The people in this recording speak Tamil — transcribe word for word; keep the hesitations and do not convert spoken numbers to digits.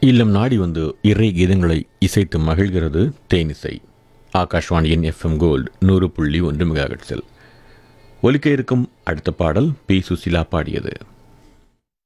இல்லம் நாடி வந்து இறை கீதங்களை இசைத்து மகிழ்கிறது தேனிசை. ஆகாஷ்வாணியின் எஃப்எம் கோல்டு நூறு புள்ளி ஒன்று மெகாஹெர்ட்ஸில் ஒலிக்க இருக்கும் அடுத்த பாடல் பி சுசிலா பாடியது.